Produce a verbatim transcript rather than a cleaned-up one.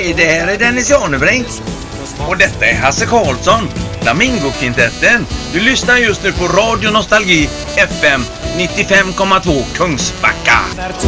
Hej, det här är Dennis Janebrink. Och detta är Hasse Karlsson, Flamingo-kvintetten. Du lyssnar just nu på Radio Nostalgi F M nittiofem komma två Kungsbacka.